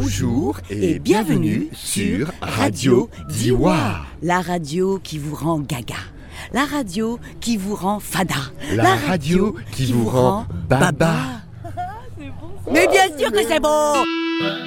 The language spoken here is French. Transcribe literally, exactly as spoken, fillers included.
Bonjour et bienvenue sur Radio Diois. La radio qui vous rend gaga. La radio qui vous rend fada. La, La radio, radio qui, qui vous rend baba. Mais bien sûr que c'est bon!